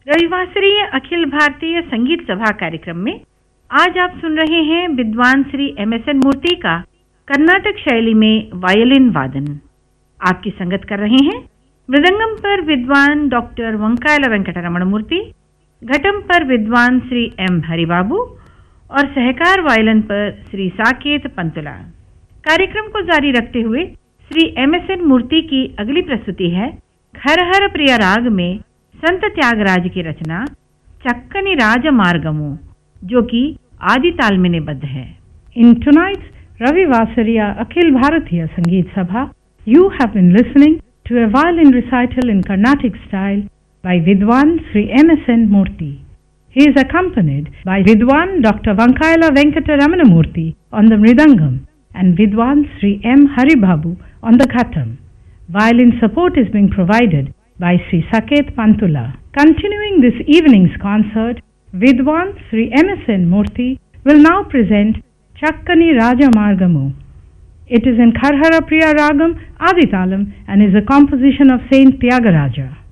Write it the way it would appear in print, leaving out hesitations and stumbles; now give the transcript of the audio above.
रविवासरीय अखिल भारतीय संगीत सभा कार्यक्रम में आज आप सुन रहे हैं विद्वान श्री MSN मूर्ति का कर्नाटक शैली में वायलिन वादन। आपकी संगत कर रहे हैं मृदंगम पर विद्वान डॉक्टर वंकायला वेंकटरमण मूर्ति, घटम पर विद्वान श्री M हरिबाबू और सहकार वायलिन पर श्री साकेत पंतुला। कार्यक्रम को जारी रखते हुए श्री MSN मूर्ति की अगली प्रस्तुति है घर हर प्रिय राग में संत त्यागराज की रचना चक्कनी राजमार्गमु, जो कि आदि ताल में निबद्ध है। In tonight's Ravivasariya Akhil Bharatiya Sangeet Sabha, you have been listening to a violin recital in Carnatic style by Vidwan Sri MSN Murthy. He is accompanied by Vidwan Dr. Vankaila Venkataramana Murthy on the mridangam and Vidwan Sri M. Haribabu on the ghatam. Violin support is being provided by Sri Saket Pantula. Continuing this evening's concert, Vidwan Sri MSN Murthy will now present Chakkani Rajamargamu. It is in Kharhara Priya Ragam Aditalam and is a composition of Saint Tyagaraja.